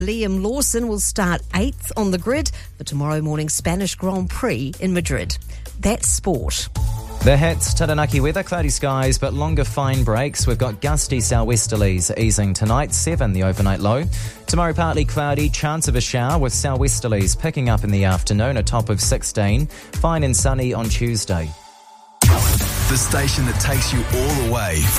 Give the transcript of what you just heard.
Liam Lawson will start 8th on the grid for tomorrow morning's Spanish Grand Prix in Madrid. That's sport. The Hits, Taranaki weather, cloudy skies but longer fine breaks. We've got gusty sou'westerlies easing tonight, 7 the overnight low. Tomorrow partly cloudy, chance of a shower with sou'westerlies picking up in the afternoon, a top of 16. Fine and sunny on Tuesday. The station that takes you all the way from